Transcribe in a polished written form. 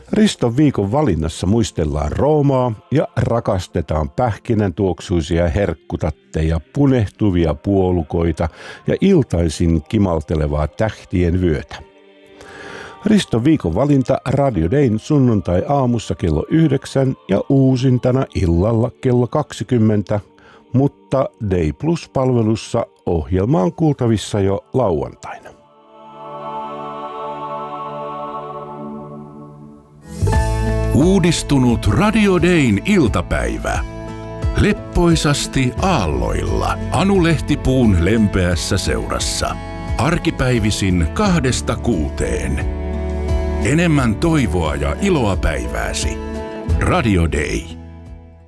Riston viikon valinnassa muistellaan Roomaa ja rakastetaan pähkinäntuoksuisia herkkutatteja, punehtuvia puolukoita ja iltaisin kimaltelevaa tähtien vyötä. Riston viikon valinta Radio Dayn sunnuntai-aamussa kello 9 ja uusintana illalla kello 20, mutta Day Plus-palvelussa ohjelma on kuultavissa jo lauantaina. Uudistunut Radio Dayn iltapäivä. Leppoisasti aalloilla Anu Lehtipuun lempeässä seurassa. Arkipäivisin 2–6. Enemmän toivoa ja iloa päivääsi. Radio Day.